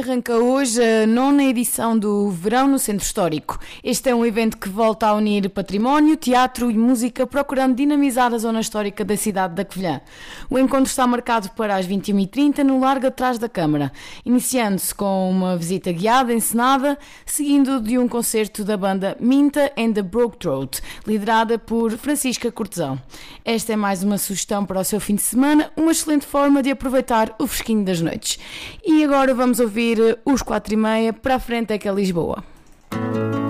Arranca hoje a 9ª edição do Verão no Centro Histórico. Este é um evento que volta a unir património, teatro e música, procurando dinamizar a zona histórica da cidade da Covilhã. O encontro está marcado para as 21h30 no Largo atrás da Câmara, iniciando-se com uma visita guiada encenada, seguindo de um concerto da banda Minta and the Broke Throat, liderada por Francisca Cortesão. Esta é mais uma sugestão para o seu fim de semana, uma excelente forma de aproveitar o fresquinho das noites. E agora vamos ouvir os 4:30, para a frente é que é Lisboa.